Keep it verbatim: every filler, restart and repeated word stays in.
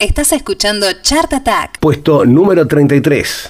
Estás escuchando Chart Attack. Puesto número treinta y tres.